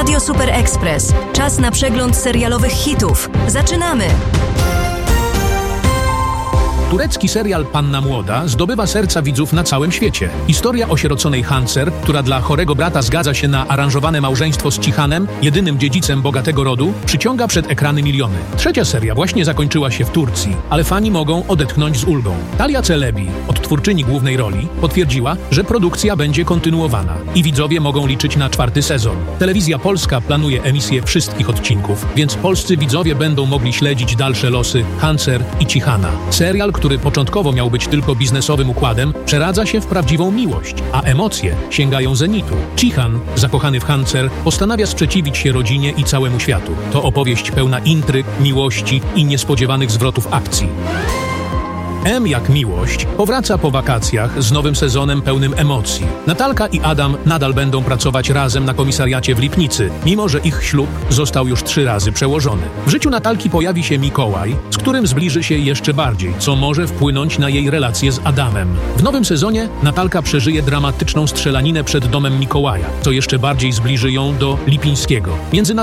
Radio Super Express. Czas na przegląd serialowych hitów. Zaczynamy! Turecki serial Panna Młoda zdobywa serca widzów na całym świecie. Historia osieroconej Hancer, która dla chorego brata zgadza się na aranżowane małżeństwo z Cihanem, jedynym dziedzicem bogatego rodu, przyciąga przed ekrany miliony. Trzecia seria właśnie zakończyła się w Turcji, ale fani mogą odetchnąć z ulgą. Talia Celebi, odtwórczyni głównej roli, potwierdziła, że produkcja będzie kontynuowana i widzowie mogą liczyć na 4. sezon. Telewizja Polska planuje emisję wszystkich odcinków, więc polscy widzowie będą mogli śledzić dalsze losy Hancer i Cihana. Serial, który początkowo miał być tylko biznesowym układem, przeradza się w prawdziwą miłość, a emocje sięgają zenitu. Cihan, zakochany w Hancer, postanawia sprzeciwić się rodzinie i całemu światu. To opowieść pełna intryg, miłości i niespodziewanych zwrotów akcji. M jak miłość powraca po wakacjach z nowym sezonem pełnym emocji. Natalka i Adam nadal będą pracować razem na komisariacie w Lipnicy, mimo że ich ślub został już 3 razy przełożony. W życiu Natalki pojawi się Mikołaj, z którym zbliży się jeszcze bardziej, co może wpłynąć na jej relację z Adamem. W nowym sezonie Natalka przeżyje dramatyczną strzelaninę przed domem Mikołaja, co jeszcze bardziej zbliży ją do Lipińskiego.